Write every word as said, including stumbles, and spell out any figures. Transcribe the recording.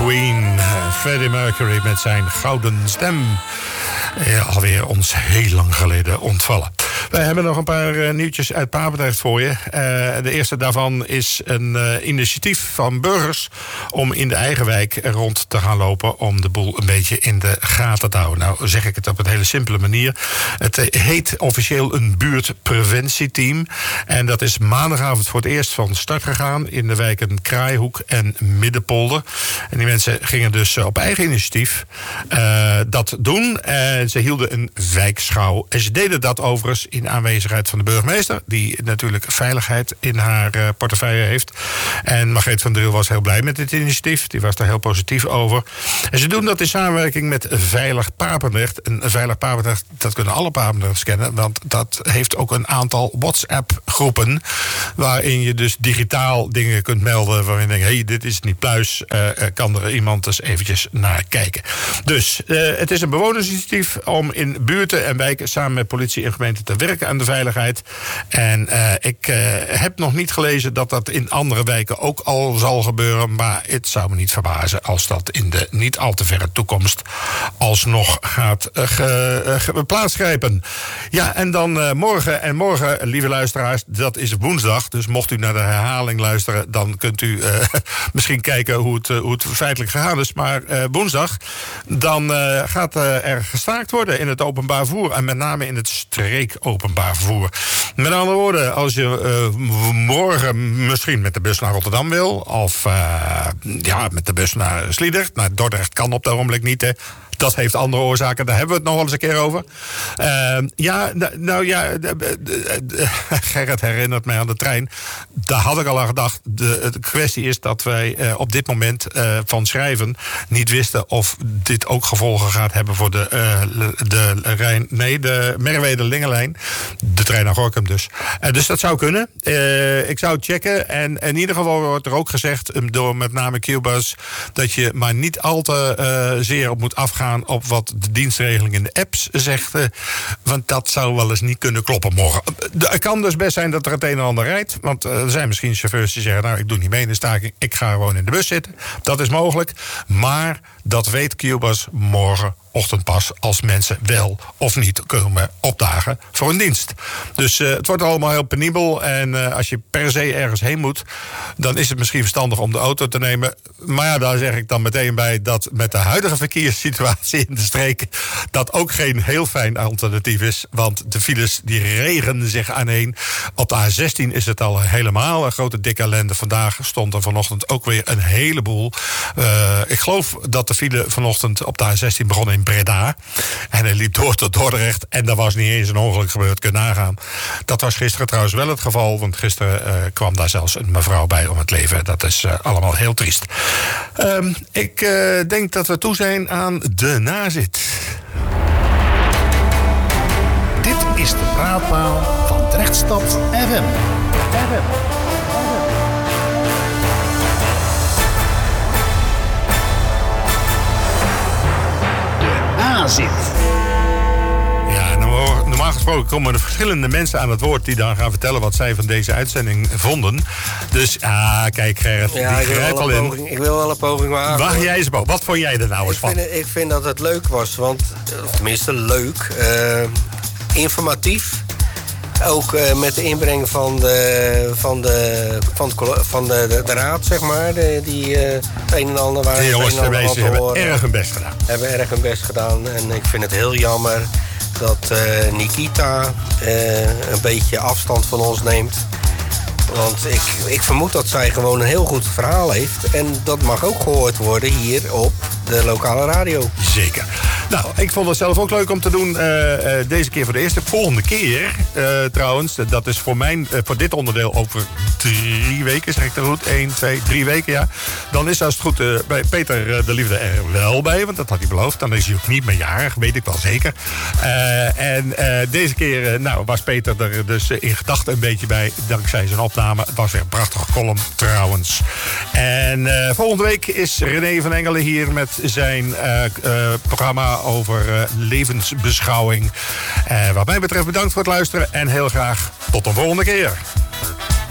Queen. Freddie Mercury met zijn gouden stem. Ja, alweer ons heel lang geleden ontvallen. Wij hebben nog een paar uh, nieuwtjes uit Papendrecht voor je. Uh, de eerste daarvan is een uh, initiatief van burgers om in de eigen wijk rond te gaan lopen om de boel een beetje in de gaten te houden. Nou zeg ik het op een hele simpele manier. Het uh, heet officieel een buurtpreventieteam. En dat is maandagavond voor het eerst van start gegaan in de wijken Kraaihoek en Middenpolder. En die mensen gingen dus uh, op eigen initiatief uh, dat doen. En ze hielden een wijkschouw. En ze deden dat overigens in aanwezigheid van de burgemeester, die natuurlijk veiligheid in haar uh, portefeuille heeft. En Margreet van Driel was heel blij met dit initiatief. Die was daar heel positief over. En ze doen dat in samenwerking met Veilig Papendrecht. En Veilig Papendrecht, dat kunnen alle Papendrechters kennen, want dat heeft ook een aantal WhatsApp-groepen waarin je dus digitaal dingen kunt melden waarin je denkt, hé, hey, dit is niet pluis, uh, kan er iemand eens eventjes naar kijken. Dus uh, het is een bewonersinitiatief om in buurten en wijken samen met politie en gemeente te werken aan de veiligheid. En uh, ik uh, heb nog niet gelezen dat dat in andere wijken ook al zal gebeuren, maar het zou me niet verbazen als dat in de niet al te verre toekomst alsnog gaat uh, ge, uh, ge, plaatsgrijpen. Ja, en dan uh, morgen en morgen, lieve luisteraars, dat is woensdag, dus mocht u naar de herhaling luisteren, dan kunt u uh, misschien kijken hoe het, uh, hoe het feitelijk gegaan is, maar uh, woensdag, dan uh, gaat uh, er gestaakt worden in het openbaar vervoer en met name in het streek openbaar vervoer. Met andere woorden, als je uh, morgen misschien met de bus naar Rotterdam wil, of uh, ja, met de bus naar Sliedrecht, naar Dordrecht kan op dat ogenblik niet, hè. Dat heeft andere oorzaken, daar hebben we het nog wel eens een keer over. Uh, ja, nou ja, de, de, de, Gerrit herinnert mij aan de trein. Daar had ik al aan gedacht. De, de kwestie is dat wij uh, op dit moment uh, van schrijven niet wisten of dit ook gevolgen gaat hebben voor de, uh, de Rijn, nee, de Merwede-Lingelijn. De trein naar Gorinchem dus. Uh, dus dat zou kunnen. Uh, ik zou het checken. En in ieder geval wordt er ook gezegd um, door met name Qbuzz dat je maar niet al te uh, zeer op moet afgaan op wat de dienstregeling in de apps zegt. Uh, want dat zou wel eens niet kunnen kloppen morgen. Het kan dus best zijn dat er het een en ander rijdt. Want uh, er zijn misschien chauffeurs die zeggen, nou, ik doe niet mee in de staking. Ik ga gewoon in de bus zitten. Dat is mogelijk. Maar dat weet Qbuzz morgenochtend pas als mensen wel of niet komen opdagen voor een dienst. Dus uh, het wordt allemaal heel penibel. En uh, als je per se ergens heen moet, dan is het misschien verstandig om de auto te nemen. Maar ja, daar zeg ik dan meteen bij dat met de huidige verkeerssituatie in de streek dat ook geen heel fijn alternatief is. Want de files die regen zich aanheen. Op de A zestien is het al helemaal een grote dikke ellende. Vandaag stond er vanochtend ook weer een heleboel. Uh, ik geloof dat de file vanochtend op de A zestien begon in Breda. En hij liep door tot Dordrecht. En daar was niet eens een ongeluk gebeurd, kun je nagaan. Dat was gisteren trouwens wel het geval. Want gisteren uh, kwam daar zelfs een mevrouw bij om het leven. Dat is uh, allemaal heel triest. Um, ik uh, denk dat we toe zijn aan de nazit. Dit is de praatpaal van Drechtstad F M. F M. Nazit. Ja, normaal gesproken komen er verschillende mensen aan het woord die dan gaan vertellen wat zij van deze uitzending vonden. Dus, ah, kijk Gerrit, ja, die grijpt al in. Poging, ik wil wel een poging maken. Wacht jij eens boven. Wat vond jij er nou eens ik van? Vind, ik vind dat het leuk was, want, tenminste leuk, uh, informatief. Ook uh, met de inbreng van de, van de, van de, van de, de, de raad, zeg maar. De, die uh, het een en ander waren. De jongens erbij hebben erg hun best gedaan. Hebben erg hun best gedaan. En ik vind het heel jammer dat uh, Nikita uh, een beetje afstand van ons neemt. Want ik, ik vermoed dat zij gewoon een heel goed verhaal heeft. En dat mag ook gehoord worden hier op de lokale radio. Zeker. Nou, ik vond het zelf ook leuk om te doen. Uh, uh, deze keer voor de eerste. Volgende keer, uh, trouwens, dat is voor mijn, uh, voor dit onderdeel over drie weken, zeg ik dat goed? Eén, twee, drie weken, ja. Dan is als het goed uh, bij Peter uh, de Liefde er wel bij, want dat had hij beloofd. Dan is hij ook niet meer jarig, weet ik wel zeker. Uh, en uh, deze keer uh, nou, was Peter er dus uh, in gedachten een beetje bij, dankzij zijn opname. Het was weer een prachtige column, trouwens. En uh, volgende week is René van Engelen hier met zijn uh, uh, programma over uh, levensbeschouwing. Uh, wat mij betreft bedankt voor het luisteren en heel graag tot de volgende keer.